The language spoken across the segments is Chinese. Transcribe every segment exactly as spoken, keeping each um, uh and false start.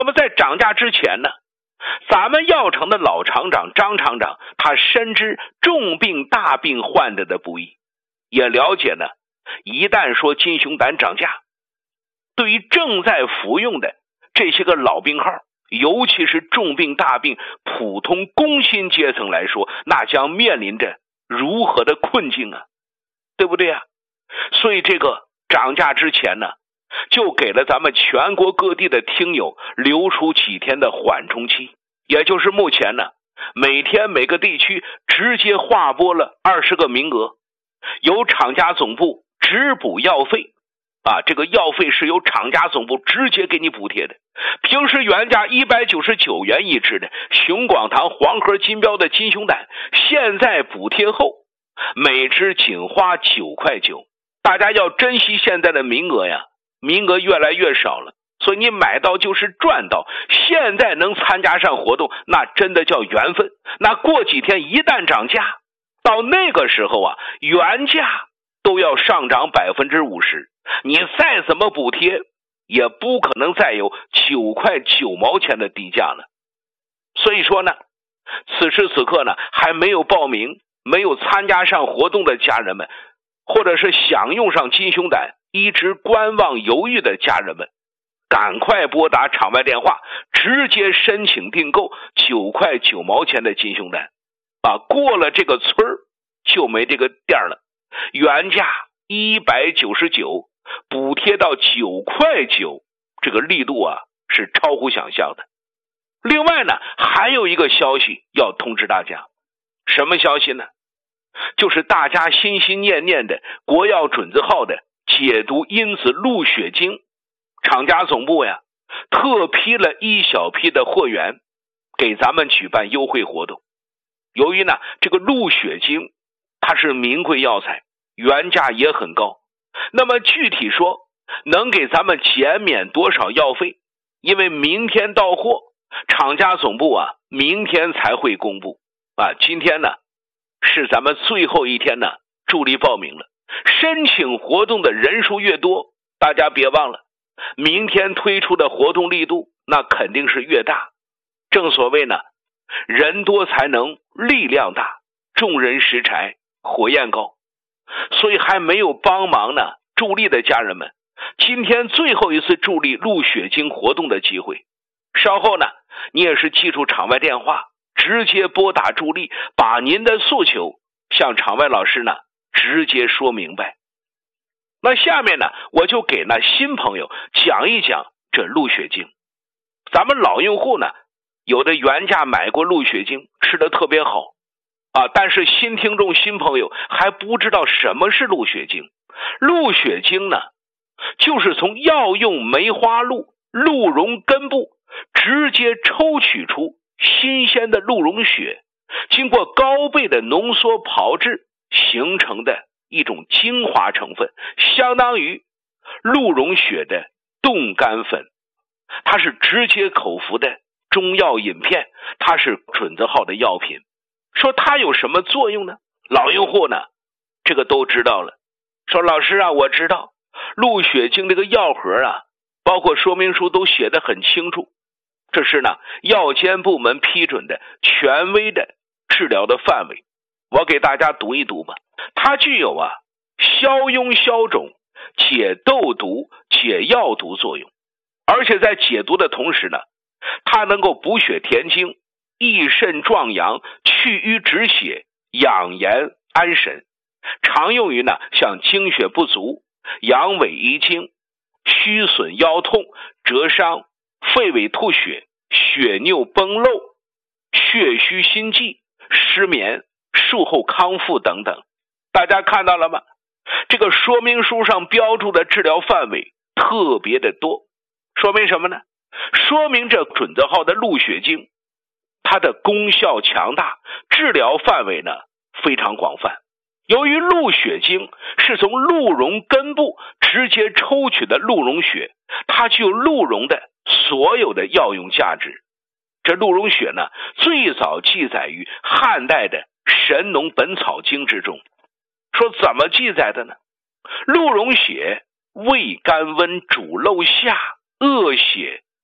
那么在涨价之前呢，咱们药厂的老厂长张厂长，他深知重病大病患者的不易，也了解呢，一旦说金熊胆涨价，对于正在服用的这些个老病号，尤其是重病大病普通工薪阶层来说，那将面临着如何的困境啊，对不对啊？所以这个涨价之前呢，就给了咱们全国各地的听友留出几天的缓冲期，也就是目前呢，每天每个地区直接划拨了二十个名额，由厂家总部直补药费啊，这个药费是由厂家总部直接给你补贴的。平时原价一百九十九元一支的熊广堂黄盒金标的金熊胆，现在补贴后每支仅花九块九。大家要珍惜现在的名额呀，名额越来越少了，所以你买到就是赚到。现在能参加上活动，那真的叫缘分。那过几天一旦涨价，到那个时候啊，原价都要上涨百分之五十，你再怎么补贴，也不可能再有九块九毛钱的低价了。所以说呢，此时此刻呢，还没有报名、没有参加上活动的家人们，或者是想用上金熊胆一直观望犹豫的家人们，赶快拨打场外电话，直接申请订购九块九毛钱的金熊胆啊！过了这个村儿就没这个店了，原价一百九十九，补贴到九块九，这个力度啊是超乎想象的。另外呢，还有一个消息要通知大家，什么消息呢？就是大家心心念念的国药准字号的解毒因子鹿血精，厂家总部呀特批了一小批的货源给咱们举办优惠活动。由于呢这个鹿血精它是名贵药材，原价也很高，那么具体说能给咱们减免多少药费，因为明天到货，厂家总部啊明天才会公布啊。今天呢是咱们最后一天呢，助力报名了，申请活动的人数越多，大家别忘了明天推出的活动力度那肯定是越大。正所谓呢，人多才能力量大，众人拾柴火焰高。所以还没有帮忙呢助力的家人们，今天最后一次助力鹿血精活动的机会，稍后呢你也是记住场外电话，直接拨打助力，把您的诉求向场外老师呢直接说明白。那下面呢，我就给那新朋友讲一讲这鹿血精。咱们老用户呢，有的原价买过鹿血精，吃得特别好啊，但是新听众新朋友还不知道什么是鹿血精。鹿血精呢，就是从药用梅花鹿鹿茸根部直接抽取出新鲜的鹿茸血，经过高倍的浓缩炮制形成的一种精华成分，相当于鹿茸血的冻干粉，它是直接口服的中药饮片，它是准字号的药品。说它有什么作用呢？老用户呢这个都知道了，说老师啊，我知道鹿血精这个药盒啊，包括说明书都写得很清楚，这是呢药监部门批准的权威的治疗的范围。我给大家读一读吧。它具有啊消痈消肿、解痘毒、解药毒作用，而且在解毒的同时呢，它能够补血填精、益肾壮阳、去瘀止血、养颜安神，常用于呢像精血不足、阳痿遗精、虚损腰痛、折伤、肺痿吐血、血尿崩漏、血虚心悸、失眠、术后康复等等。大家看到了吗？这个说明书上标注的治疗范围特别的多，说明什么呢？说明这准字号的鹿血精它的功效强大，治疗范围呢非常广泛。由于鹿血精是从鹿茸根部直接抽取的鹿茸血，它具有鹿茸的所有的药用价值。这鹿茸血呢，最早记载于汉代的《神农本草经》之中。说怎么记载的呢？鹿茸血味甘温，主漏下，恶血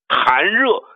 寒热